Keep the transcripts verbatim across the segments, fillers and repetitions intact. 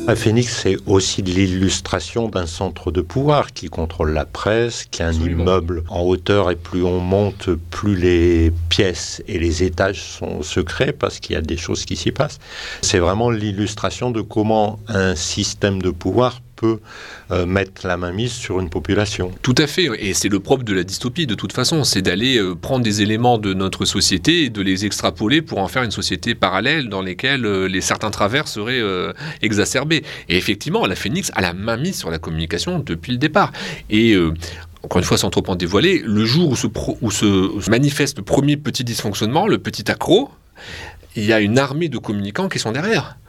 Un phénix, c'est aussi de l'illustration d'un centre de pouvoir qui contrôle la presse, qui a un Absolument. immeuble en hauteur, et plus on monte, plus les pièces et les étages sont secrets parce qu'il y a des choses qui s'y passent. C'est vraiment l'illustration de comment un système de pouvoir peut euh, mettre la mainmise sur une population. Tout à fait, et c'est le propre de la dystopie de toute façon, c'est d'aller euh, prendre des éléments de notre société et de les extrapoler pour en faire une société parallèle dans laquelle euh, les certains travers seraient euh, exacerbés. Et effectivement, la Phénix a la mainmise sur la communication depuis le départ. Et euh, encore une fois, sans trop en dévoiler, le jour où se, pro- où, se, où se manifeste le premier petit dysfonctionnement, le petit accro, il y a une armée de communicants qui sont derrière.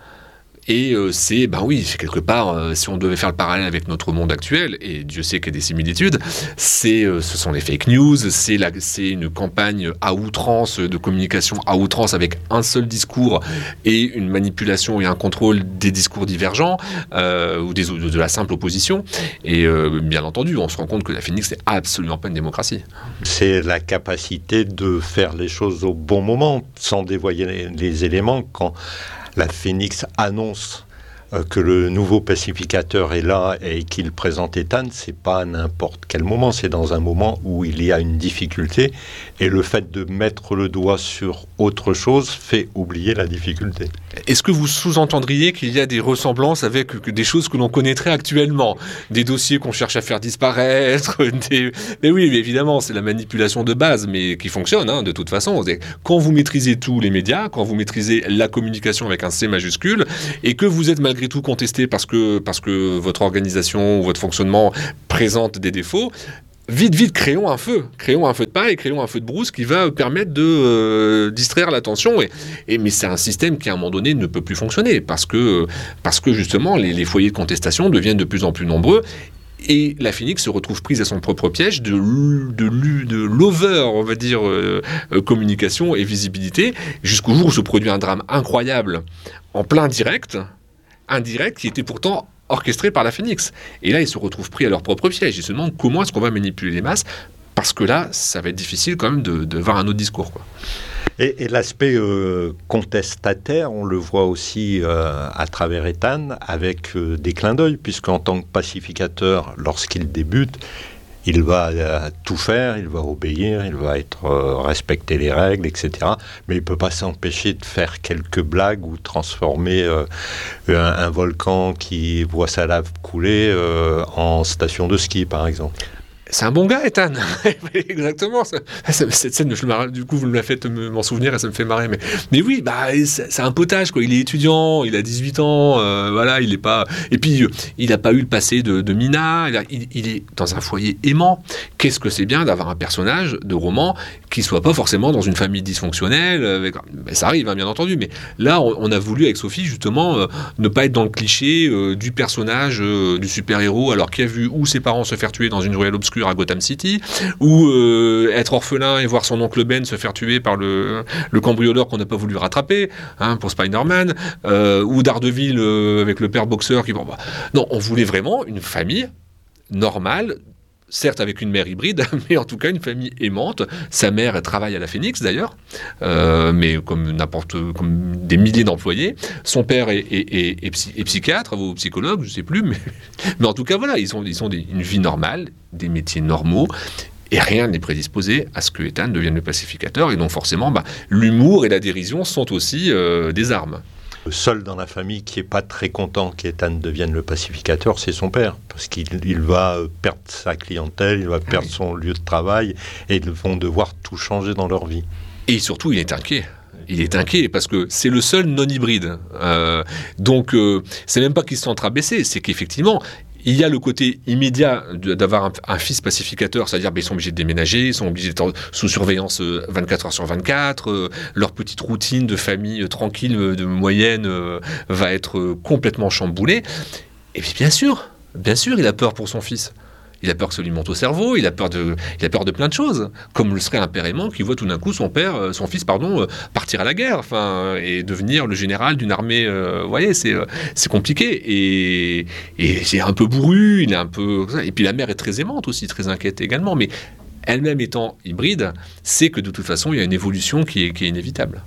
Et euh, c'est, ben oui, c'est quelque part, euh, si on devait faire le parallèle avec notre monde actuel, et Dieu sait qu'il y a des similitudes, c'est, euh, ce sont les fake news, c'est, la, c'est une campagne à outrance, de communication à outrance avec un seul discours et une manipulation et un contrôle des discours divergents, euh, ou des, de la simple opposition. Et euh, bien entendu, on se rend compte que la Phénix, c'est absolument pas une démocratie. C'est la capacité de faire les choses au bon moment, sans dévoyer les, les éléments, quand la Phénix annonce euh, que le nouveau pacificateur est là et qu'il présente Ethan, c'est pas à n'importe quel moment, c'est dans un moment où il y a une difficulté, et le fait de mettre le doigt sur autre chose fait oublier la difficulté. Est-ce que vous sous-entendriez qu'il y a des ressemblances avec des choses que l'on connaîtrait actuellement, des dossiers qu'on cherche à faire disparaître, des... mais oui, mais évidemment, c'est la manipulation de base, mais qui fonctionne, hein, de toute façon. Quand vous maîtrisez tous les médias, quand vous maîtrisez la communication avec un C majuscule, et que vous êtes malgré tout contesté parce que, parce que votre organisation ou votre fonctionnement présente des défauts, Vite, vite, créons un feu. Créons un feu de paille, créons un feu de brousse qui va permettre de euh, distraire l'attention. Et, et, mais c'est un système qui, à un moment donné, ne peut plus fonctionner parce que, parce que justement, les, les foyers de contestation deviennent de plus en plus nombreux. Et la Phénix se retrouve prise à son propre piège de, de, de, de l'over, on va dire, euh, euh, communication et visibilité, jusqu'au jour où se produit un drame incroyable en plein direct, indirect, qui était pourtant orchestrés par la Phénix. Et là, ils se retrouvent pris à leur propre piège. Ils se demandent comment est-ce qu'on va manipuler les masses, parce que là, ça va être difficile quand même de, de voir un autre discours, quoi. Et, et l'aspect euh, contestataire, on le voit aussi euh, à travers Ethan, avec euh, des clins d'œil, puisqu'en tant que pacificateur, lorsqu'il débute, il va euh, tout faire, il va obéir, il va être euh, respecter les règles, et cetera. Mais il ne peut pas s'empêcher de faire quelques blagues ou transformer euh, un, un volcan qui voit sa lave couler euh, en station de ski, par exemple. C'est un bon gars, Ethan. Exactement. Ça, ça, cette scène, je me, du coup, vous me la faites me, m'en souvenir et ça me fait marrer. Mais, mais oui, bah, c'est, c'est un potage, quoi. Il est étudiant, il a dix-huit ans, euh, voilà, il est pas. Et puis, euh, il n'a pas eu le passé de, de Mina. Il, a, il, il est dans un foyer aimant. Qu'est-ce que c'est bien d'avoir un personnage de roman qui soit pas forcément dans une famille dysfonctionnelle. Avec... Ben, ça arrive, hein, bien entendu. Mais là, on, on a voulu avec Sophie justement euh, ne pas être dans le cliché euh, du personnage euh, du super-héros, alors qu'il a vu ou ses parents se faire tuer dans une ruelle obscure à Gotham City, ou euh, être orphelin et voir son oncle Ben se faire tuer par le, le cambrioleur qu'on n'a pas voulu rattraper, hein, pour Spider-Man, euh, ou Daredevil euh, avec le père boxeur qui... Bon, bah, non, on voulait vraiment une famille normale, certes avec une mère hybride, mais en tout cas une famille aimante. Sa mère, elle travaille à la Phénix d'ailleurs, euh, mais comme n'importe, comme des milliers d'employés. Son père est, est, est, est, psy, est psychiatre ou psychologue, je ne sais plus, mais, mais en tout cas voilà, ils ont, ils ont des, une vie normale, des métiers normaux. Et rien n'est prédisposé à ce que Ethan devienne le pacificateur. Et donc forcément, bah, l'humour et la dérision sont aussi euh, des armes. Le seul dans la famille qui n'est pas très content qu'Ethan devienne le pacificateur, c'est son père. Parce qu'il il va perdre sa clientèle, il va perdre ah oui. son lieu de travail, et ils vont devoir tout changer dans leur vie. Et surtout, il est inquiet. Il est inquiet parce que c'est le seul non-hybride. Euh, donc, euh, c'est même pas qu'il se sent rabaissé, c'est qu'effectivement... Il y a le côté immédiat d'avoir un, un fils pacificateur, c'est-à-dire ben, ils sont obligés de déménager, ils sont obligés d'être sous surveillance vingt-quatre heures sur vingt-quatre, euh, leur petite routine de famille euh, tranquille, de moyenne, euh, va être euh, complètement chamboulée. Et puis bien sûr, bien sûr, il a peur pour son fils. Il a peur que ça lui monte au cerveau, il a peur de, il a peur de plein de choses, comme le serait un père aimant qui voit tout d'un coup son père, son fils, pardon, partir à la guerre, enfin, et devenir le général d'une armée. Euh, vous voyez, c'est, c'est compliqué et, et c'est un peu bourru, il est un peu, et puis la mère est très aimante aussi, très inquiète également, mais elle-même étant hybride, sait que de toute façon il y a une évolution qui est, qui est inévitable.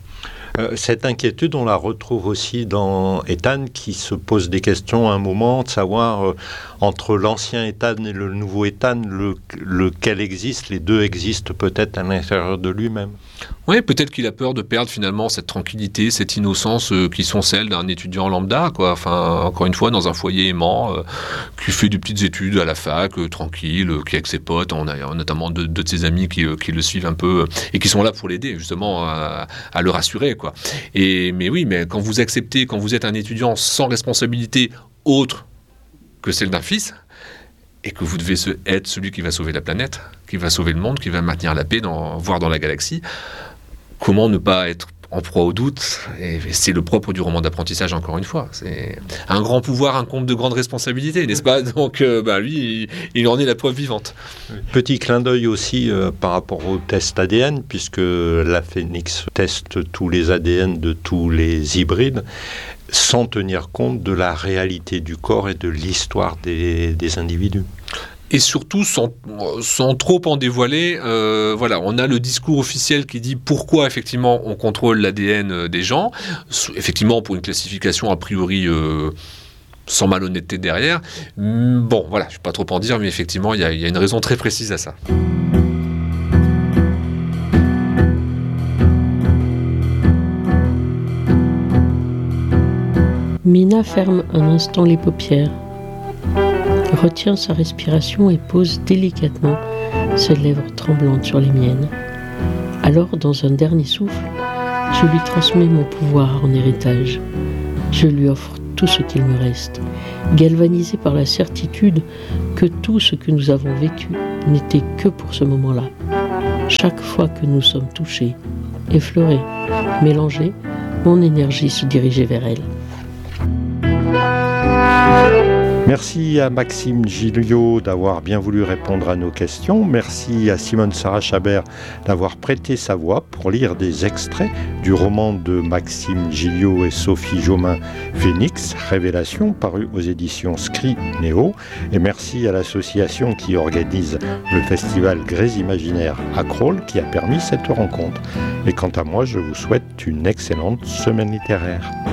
Euh, cette inquiétude, on la retrouve aussi dans Ethan, qui se pose des questions à un moment, de savoir euh, entre l'ancien Ethan et le nouveau Ethan, le, lequel existe, les deux existent peut-être à l'intérieur de lui-même. Oui, peut-être qu'il a peur de perdre finalement cette tranquillité, cette innocence euh, qui sont celles d'un étudiant lambda, quoi. Enfin, encore une fois, dans un foyer aimant, euh, qui fait des petites études à la fac, euh, tranquille, euh, qui est avec ses potes. On a notamment deux, deux de ses amis qui, euh, qui le suivent un peu euh, et qui sont là pour l'aider justement à, à le rassurer, quoi. Et, mais oui, mais quand vous acceptez, quand vous êtes un étudiant sans responsabilité autre que celle d'un fils, et que vous devez être celui qui va sauver la planète, qui va sauver le monde, qui va maintenir la paix, dans, voire dans la galaxie, comment ne pas être en proie au doute? Et c'est le propre du roman d'apprentissage, encore une fois. C'est un grand pouvoir incombe de grandes responsabilités, n'est-ce pas? Donc, euh, bah, lui, il, il en est la preuve vivante. Petit clin d'œil aussi euh, par rapport au test A D N, puisque la Phénix teste tous les A D N de tous les hybrides, sans tenir compte de la réalité du corps et de l'histoire des, des individus. Et surtout, sans, sans trop en dévoiler, euh, voilà, on a le discours officiel qui dit pourquoi, effectivement, on contrôle l'A D N des gens, effectivement, pour une classification a priori euh, sans malhonnêteté derrière. Bon, voilà, je ne vais pas trop en dire, mais effectivement, il y, y a une raison très précise à ça. Mina ferme un instant les paupières, retient sa respiration et pose délicatement ses lèvres tremblantes sur les miennes. Alors, dans un dernier souffle, je lui transmets mon pouvoir en héritage. Je lui offre tout ce qu'il me reste, galvanisé par la certitude que tout ce que nous avons vécu n'était que pour ce moment-là. Chaque fois que nous sommes touchés, effleurés, mélangés, mon énergie se dirigeait vers elle. Merci à Maxime Gilliot d'avoir bien voulu répondre à nos questions. Merci à Simone Sarah Chabert d'avoir prêté sa voix pour lire des extraits du roman de Maxime Gilliot et Sophie Jomain, Phénix, Révélation, paru aux éditions Scri Néo. Et merci à l'association qui organise le festival Grès Imaginaire à Crolles qui a permis cette rencontre. Et quant à moi, je vous souhaite une excellente semaine littéraire.